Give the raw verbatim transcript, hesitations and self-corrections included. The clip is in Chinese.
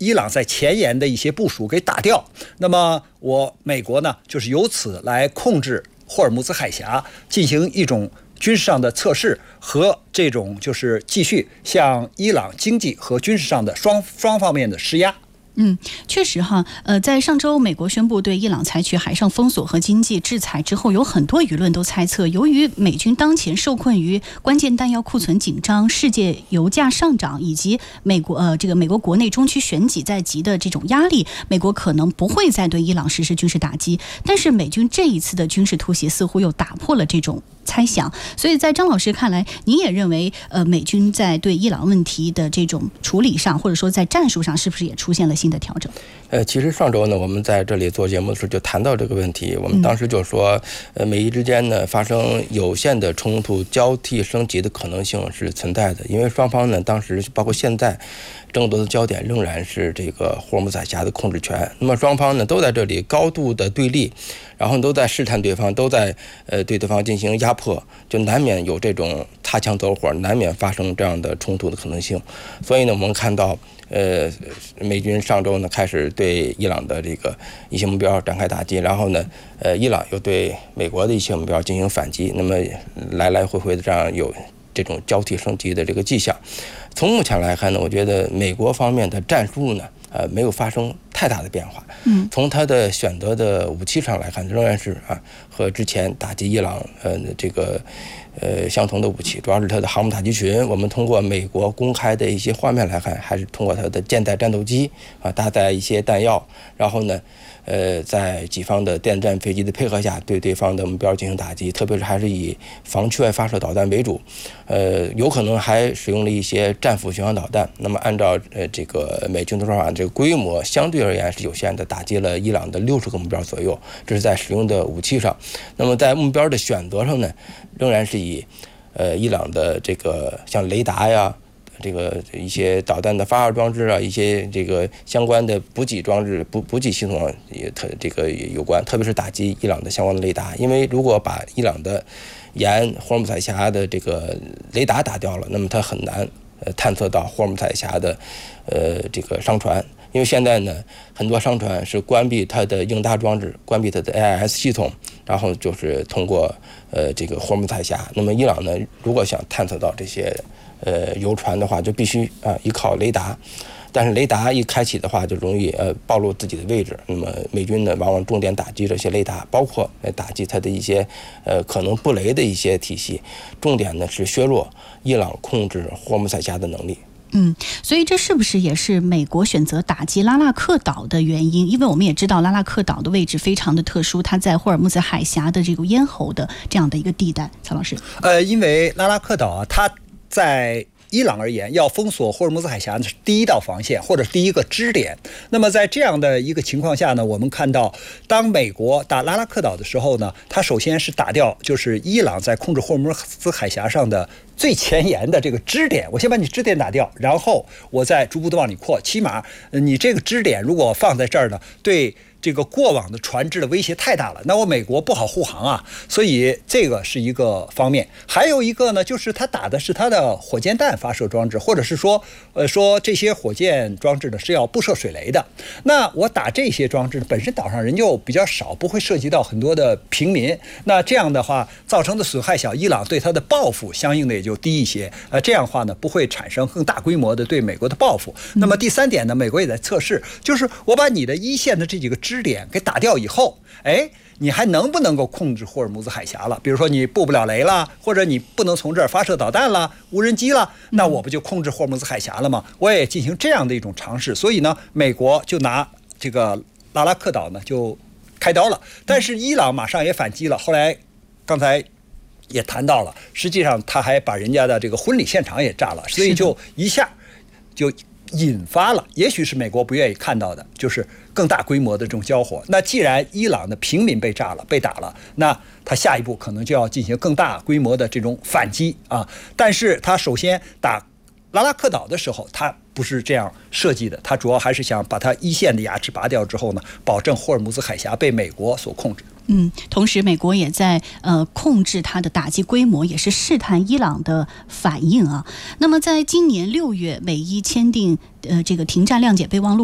伊朗在前沿的一些部署给打掉，那么我美国呢就是由此来控制霍尔木兹海峡，进行一种军事上的测试和这种就是继续向伊朗经济和军事上的双双方面的施压。 嗯，确实哈，呃，在上周美国宣布对伊朗采取海上封锁和经济制裁之后，有很多舆论都猜测，由于美军当前受困于关键弹药库存紧张、世界油价上涨以及美国呃这个美国国内中期选举在即的这种压力，美国可能不会再对伊朗实施军事打击。但是美军这一次的军事突袭似乎又打破了这种猜想，所以在张老师看来，你也认为呃美军在对伊朗问题的这种处理上，或者说在战术上，是不是也出现了新的调整？ 呃，其实上周呢，我们在这里做节目的时候就谈到这个问题。我们当时就说，呃，美伊之间呢发生有限的冲突交替升级的可能性是存在的，因为双方呢当时包括现在争夺的焦点仍然是这个霍尔木兹海峡的控制权。那么双方呢都在这里高度的对立，然后都在试探对方，都在呃对对方进行压迫，就难免有这种擦枪走火，难免发生这样的冲突的可能性。所以呢，我们看到。呃，美军上周呢开始对伊朗的这个一些目标展开打击，然后呢，呃，伊朗又对美国的一些目标进行反击，那么来来回回的这样有这种交替升级的这个迹象。从目前来看呢，我觉得美国方面的战术呢，呃，没有发生太大的变化。嗯，从他的选择的武器上来看，仍然是啊和之前打击伊朗呃这个。呃，相同的武器，主要是它的航母打击群。我们通过美国公开的一些画面来看，还是通过它的舰载战斗机啊，搭载一些弹药，然后呢，呃，在己方的电战飞机的配合下，对对方的目标进行打击，特别是还是以防区外发射导弹为主，呃，有可能还使用了一些战斧巡航导弹。那么按照呃这个美军的说法，这个规模相对而言是有限的，打击了伊朗的六十个目标左右，这是在使用的武器上。那么在目标的选择上呢，仍然是以呃伊朗的这个像雷达呀，这个一些导弹的发射装置啊，一些这个相关的补给装置、补补给系统也特这个有关，特别是打击伊朗的相关的雷达。因为如果把伊朗的沿霍尔木兹海峡的这个雷达打掉了，那么它很难呃探测到霍尔木兹海峡的呃这个商船。因为现在呢，很多商船是关闭它的应答装置，关闭它的 A I S 系统，然后就是通过呃这个霍尔木兹海峡。那么伊朗呢，如果想探测到这些呃油船的话，就必须啊、呃、依靠雷达。但是雷达一开启的话，就容易呃暴露自己的位置。那么美军呢，往往重点打击这些雷达，包括呃打击它的一些呃可能布雷的一些体系。重点呢是削弱伊朗控制霍尔木兹海峡的能力。 嗯，所以这是不是也是美国选择打击拉纳克岛的原因？因为我们也知道拉纳克岛的位置非常的特殊，它在霍尔木兹海峡的这个咽喉的这样的一个地带。曹老师， 呃，因为拉纳克岛啊，它在伊朗而言，要封锁霍尔木兹海峡是第一道防线，或者第一个支点。那么在这样的一个情况下呢，我们看到，当美国打拉纳克岛的时候呢，它首先是打掉就是伊朗在控制霍尔木兹海峡上的最前沿的这个支点，我先把你支点打掉，然后我再逐步的往里扩。起码你这个支点如果放在这儿呢，对这个过往的船只的威胁太大了，那我美国不好护航啊，所以这个是一个方面。还有一个呢，就是他打的是他的火箭弹发射装置，或者是说，呃，说这些火箭装置呢是要布设水雷的。那我打这些装置，本身岛上人就比较少，不会涉及到很多的平民。那这样的话，造成的损害小，伊朗对他的报复相应的也就低一些。呃，这样的话呢，不会产生更大规模的对美国的报复。那么第三点呢，美国也在测试，就是我把你的一线的这几个支点给打掉以后，哎，你还能不能够控制霍尔木兹海峡了？比如说你布不了雷了，或者你不能从这儿发射导弹了、无人机了，那我不就控制霍尔木兹海峡了吗？我也进行这样的一种尝试，所以呢，美国就拿这个拉拉克岛呢就开刀了。但是伊朗马上也反击了，后来刚才也谈到了，实际上他还把人家的这个婚礼现场也炸了，所以就一下就引发了，也许是美国不愿意看到的，就是更大规模的这种交火。那既然伊朗的平民被炸了、被打了，那他下一步可能就要进行更大规模的这种反击啊。但是他首先打拉拉克岛的时候，他不是这样设计的，他主要还是想把他一线的牙齿拔掉之后呢，保证霍尔木兹海峡被美国所控制。 嗯，同时美国也在呃控制它的打击规模，也是试探伊朗的反应啊。那么在今年六月，美伊签订呃这个停战谅解备忘录。